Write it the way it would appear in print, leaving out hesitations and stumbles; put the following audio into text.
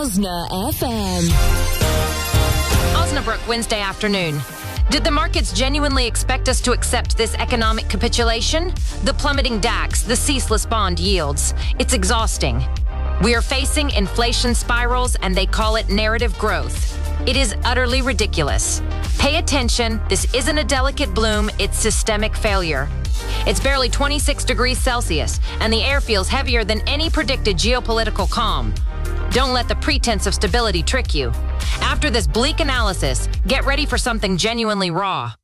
Osna FM. Osnabrück, Wednesday afternoon. Did the markets genuinely expect us to accept this economic capitulation? The plummeting DAX, the ceaseless bond yields. It's exhausting. We are facing inflation spirals, and they call it narrative growth. It is utterly ridiculous. Pay attention. This isn't a delicate bloom. It's systemic failure. It's barely 26 degrees Celsius, and the air feels heavier than any predicted geopolitical calm. Don't let the pretense of stability trick you. After this bleak analysis, get ready for something genuinely raw.